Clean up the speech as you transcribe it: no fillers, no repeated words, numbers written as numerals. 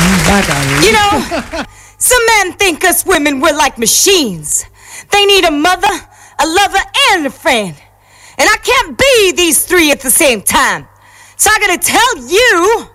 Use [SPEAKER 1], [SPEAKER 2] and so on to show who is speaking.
[SPEAKER 1] Back out here.
[SPEAKER 2] You know, some men think us women, we're like machines. They need a mother, a lover, and a friend. And I can't be these three at the same time. So I gotta tell you,